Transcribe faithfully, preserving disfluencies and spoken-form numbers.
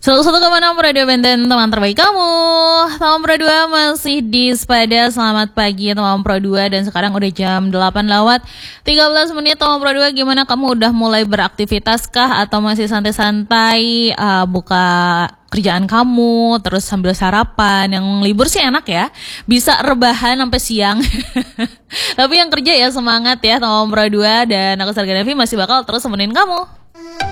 satu koma enam Radio Benten, teman terbaik kamu. Teman Pro dua masih di Sepada. Selamat pagi teman Pro dua. Dan sekarang udah jam delapan lewat tiga belas menit. Teman Pro dua, gimana kamu udah mulai beraktivitas kah? Atau masih santai-santai uh, buka kerjaan kamu, terus sambil sarapan? Yang libur sih enak ya, bisa rebahan sampai siang. Tapi yang kerja ya semangat ya teman Pro dua. Dan aku Sarga Devi masih bakal terus temenin kamu.